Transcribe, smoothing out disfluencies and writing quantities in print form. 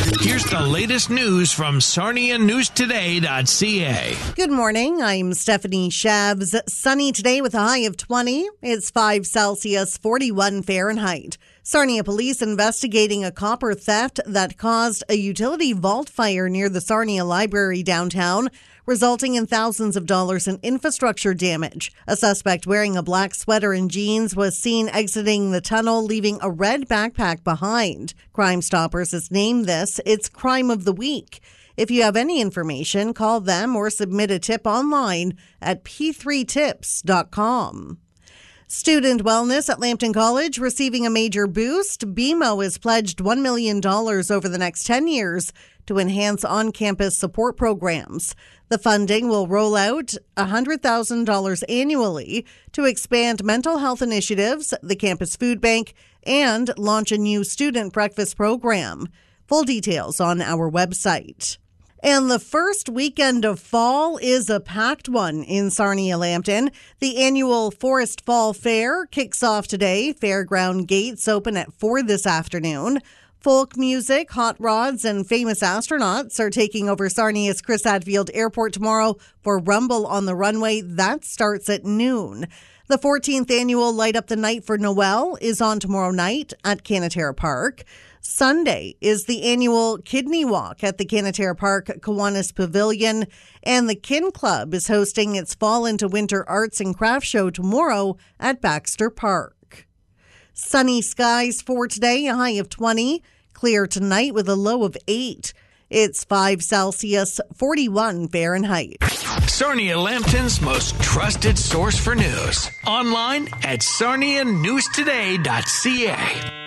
Here's the latest news from SarniaNewsToday.ca. Good morning. I'm Stephanie Shabs. Sunny today with a high of 20. It's 5 Celsius, 41 Fahrenheit. Sarnia police investigating a copper theft that caused a utility vault fire near the Sarnia Library downtown, resulting in thousands of dollars in infrastructure damage. A suspect wearing a black sweater and jeans was seen exiting the tunnel, leaving a red backpack behind. Crime Stoppers has named this its Crime of the Week. If you have any information, call them or submit a tip online at p3tips.com. Student wellness at Lambton College receiving a major boost. BMO has pledged $1 million over the next 10 years to enhance on-campus support programs. The funding will roll out $100,000 annually to expand mental health initiatives, the campus food bank, and launch a new student breakfast program. Full details on our website. And the first weekend of fall is a packed one in Sarnia-Lambton. The annual Forest Fall Fair kicks off today. Fairground gates open at 4 this afternoon. Folk music, hot rods, and famous astronauts are taking over Sarnia's Chris Hadfield Airport tomorrow for Rumble on the Runway. That starts at noon. The 14th annual Light Up the Night for Noel is on tomorrow night at Canatera Park. Sunday is the annual Kidney Walk at the Canatera Park Kiwanis Pavilion, and the Kin Club is hosting its Fall into Winter Arts and Crafts Show tomorrow at Baxter Park. Sunny skies for today, a high of 20. Clear tonight with a low of 8. It's 5 Celsius, 41 Fahrenheit. Sarnia-Lambton's most trusted source for news. Online at SarniaNewsToday.ca.